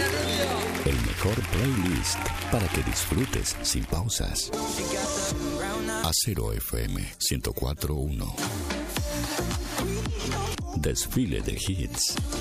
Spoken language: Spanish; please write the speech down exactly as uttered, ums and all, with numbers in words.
El mejor playlist para que disfrutes sin pausas. Acero F M ciento cuatro punto uno. Desfile de hits.